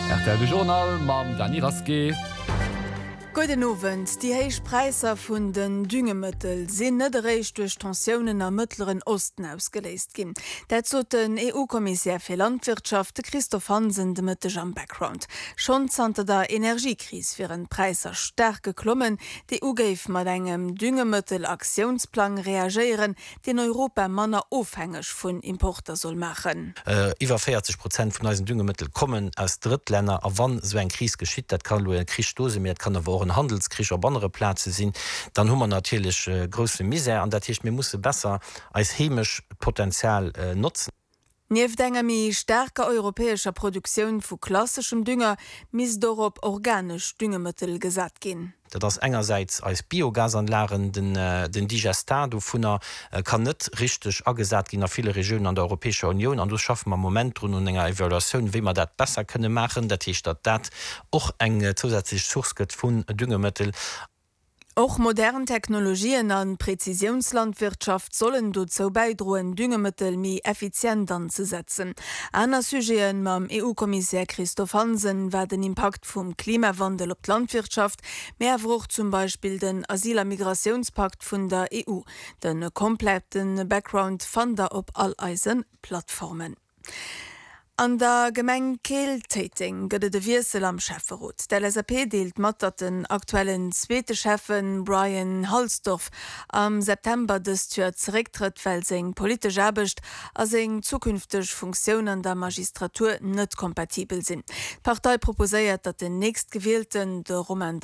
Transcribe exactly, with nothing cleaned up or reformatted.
R T L Journal mam Dani Raske. Guten Abend. Die Heichpreiser vun den Düngemittel sind net reich durch Tensionen am Mittleren Osten ausgelöst gin. Dazu den E U-Kommissär für Landwirtschaft Christoph Hansen de Mitte am Background. Schon zante der Energiekrise wären Preiser stark geklommen. Die E U geif mat engem Düngemittelaktionsplan reagieren, den Europa manner aufhängig vun Importer soll machen. Äh, über vierzig Prozent von unseren Düngemittel kommen aus Drittländer. A wann so ein Krise geschieht, dat kann ein Kriegdose mehr, kann aber Handelskrieg op andere Plätze sind, dann hummer natürlich äh, große Misere an der Tisch mir muss besser als chemisch Potenzial äh, nutzen. Nieef denger mi stärker europäischer Produktion vu klassischem Dünger mis dorop organisch Düngemittel gesat gin. Das engerseits als Biogasanlagen den, äh, den Digestado vunner äh, kann net richtig agesat gin nach viele Regionen an der Europäischer Union an du schaffen man moment run und enger Evaluation wie man dat besser könne machen, dat ich dat dat och eng äh, zusätzlich Suchsket vun Düngemittel. Auch moderne Technologien an Präzisionslandwirtschaft sollen dazu beidrohen, Düngemittel mehr effizient anzusetzen. Einer Sujeten mam E U-Kommissär Christoph Hansen war den Impact vom Klimawandel auf die Landwirtschaft, mehr auch zum Beispiel den Asyl- und Migrationspakt von der E U, den kompletten Background von der op all eisen Plattformen. An der Gemeng Kehltäting gëtt de Wirsel am Schäferrot. Der L S A P deelt mat dat den aktuellen zweete Chefen Brian Halsdorf am September des Jahr zurücktritt, weil seg politisch Abecht as seg zukünftig Funktion an der Magistratur net kompatibel sind. Die Partei proposéiert, dat den nächstgewählten de Roman